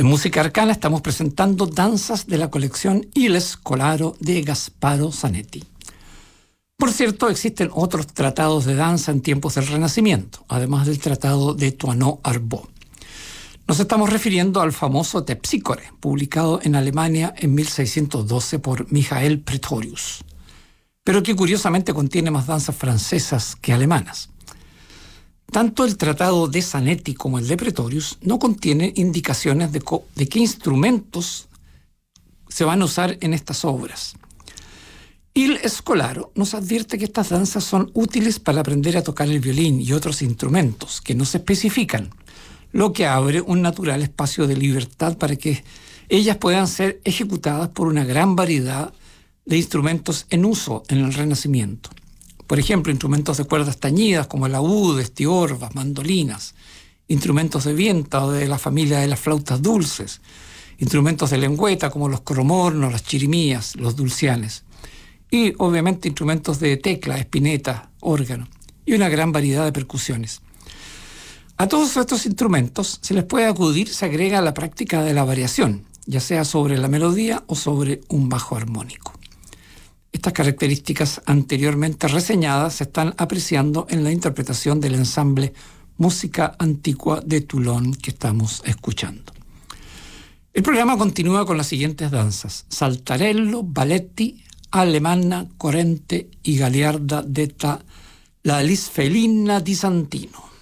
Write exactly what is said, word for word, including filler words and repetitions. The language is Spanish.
Música Arcana estamos presentando danzas de la colección Il Scolaro de Gasparo Zanetti. Por cierto, existen otros tratados de danza en tiempos del Renacimiento, además del tratado de Thoinot-Arbeau. Nos estamos refiriendo al famoso Terpsícore, publicado en Alemania en mil seiscientos doce por Michael Praetorius, pero que curiosamente contiene más danzas francesas que alemanas. Tanto el tratado de Zanetti como el de Praetorius no contienen indicaciones de, de qué instrumentos se van a usar en estas obras. Il Scolaro nos advierte que estas danzas son útiles para aprender a tocar el violín y otros instrumentos que no se especifican, lo que abre un natural espacio de libertad para que ellas puedan ser ejecutadas por una gran variedad de instrumentos en uso en el Renacimiento. Por ejemplo, instrumentos de cuerdas tañidas como laúdes, tiorbas, mandolinas, instrumentos de viento o de la familia de las flautas dulces, instrumentos de lengüeta como los cromornos, las chirimías, los dulcianes, y obviamente instrumentos de tecla, espineta, órgano, y una gran variedad de percusiones. A todos estos instrumentos se les puede acudir, se agrega la práctica de la variación, ya sea sobre la melodía o sobre un bajo armónico. Estas características anteriormente reseñadas se están apreciando en la interpretación del ensamble Música Antigua de Toulon que estamos escuchando. El programa continúa con las siguientes danzas: Saltarello, Balletti, Alemana, Corrente y Gagliarda detta la Lisfelina di Santino.